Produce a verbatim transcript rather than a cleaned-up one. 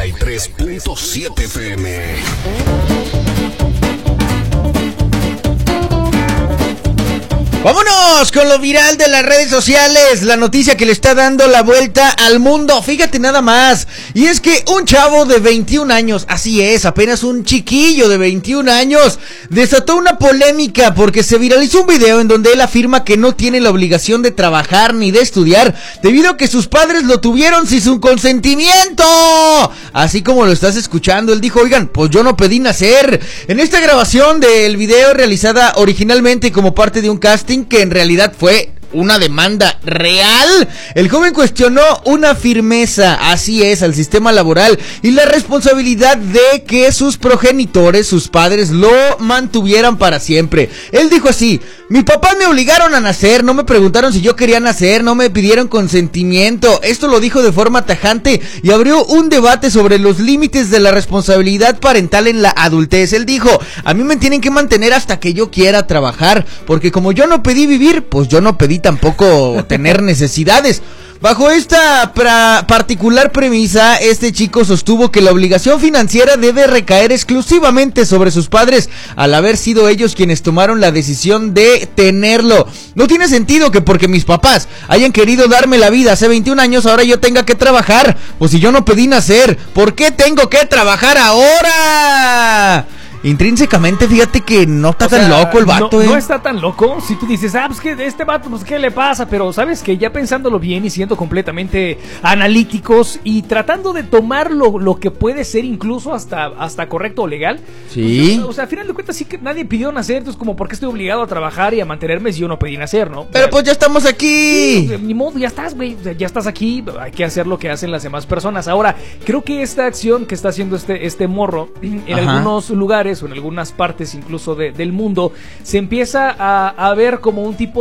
noventa y tres punto siete F M. Vámonos con lo viral de las redes sociales, la noticia que le está dando la vuelta al mundo, fíjate nada más, y es que un chavo de veintiún años, así es, apenas un chiquillo de veintiún años, desató una polémica porque se viralizó un video en donde él afirma que no tiene la obligación de trabajar ni de estudiar, debido a que sus padres lo tuvieron sin su consentimiento. Así como lo estás escuchando, él dijo, oigan, pues yo no pedí nacer. En esta grabación del video realizada originalmente como parte de un casting, que en realidad fue una demanda real, el joven cuestionó una firmeza, así es, al sistema laboral y la responsabilidad de que sus progenitores, sus padres, lo mantuvieran para siempre. Él dijo así: mis papás me obligaron a nacer, no me preguntaron si yo quería nacer, no me pidieron consentimiento. Esto lo dijo de forma tajante y abrió un debate sobre los límites de la responsabilidad parental en la adultez. Él dijo: a mí me tienen que mantener hasta que yo quiera trabajar, porque como yo no pedí vivir, pues yo no pedí tampoco tener necesidades. Bajo esta pra- particular premisa, este chico sostuvo que la obligación financiera debe recaer exclusivamente sobre sus padres, al haber sido ellos quienes tomaron la decisión de tenerlo. No tiene sentido que porque mis papás hayan querido darme la vida hace veintiún años, ahora yo tenga que trabajar. Pues si yo no pedí nacer, ¿por qué tengo que trabajar ahora? Intrínsecamente, fíjate que no está o tan sea, loco el vato, no, eh. No está tan loco. Si tú dices, ah, pues que este vato, pues qué le pasa. Pero sabes que ya pensándolo bien y siendo completamente analíticos y tratando de tomar lo, lo que puede ser incluso hasta, hasta correcto o legal. Sí. Pues, o sea, al final de cuentas sí que nadie pidió nacer. Entonces, como, ¿por qué estoy obligado a trabajar y a mantenerme si yo no pedí nacer, no? Pero pues ya estamos aquí. Sí, ni modo, ya estás, güey. O sea, ya estás aquí. Hay que hacer lo que hacen las demás personas. Ahora, creo que esta acción que está haciendo este, este morro en Ajá. algunos lugares o en algunas partes incluso de, del mundo, se empieza a, a ver como un tipo